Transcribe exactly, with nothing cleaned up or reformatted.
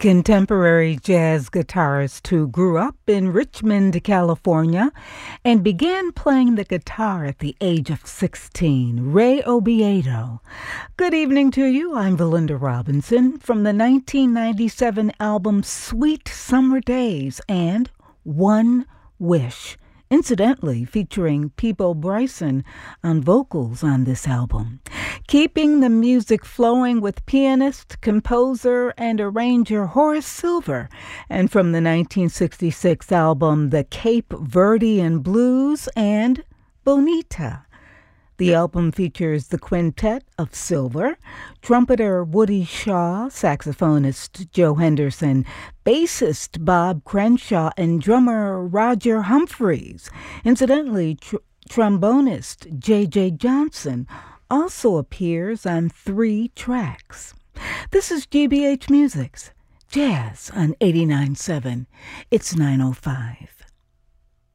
contemporary jazz guitarist who grew up in Richmond, California, and began playing the guitar at the age of sixteen, Ray Obiado. Good evening to you. I'm Valinda Robinson from the nineteen ninety-seven album Sweet Summer Days and One Wish, incidentally featuring Peabo Bryson on vocals on this album. Keeping the music flowing with pianist, composer, and arranger Horace Silver, and from the nineteen sixty-six album The Cape Verdean Blues and Bonita. The album features the quintet of Silver, trumpeter Woody Shaw, saxophonist Joe Henderson, bassist Bob Crenshaw, and drummer Roger Humphreys. Incidentally, tr- trombonist J J Johnson also appears on three tracks. This is G B H Music's Jazz on eighty-nine point seven. It's nine oh five.